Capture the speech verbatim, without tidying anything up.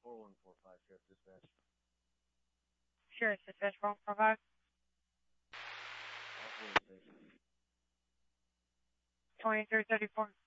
four one four five, Sheriff Dispatch. Sheriff Dispatch, four one four five. All police station. twenty-three thirty-four.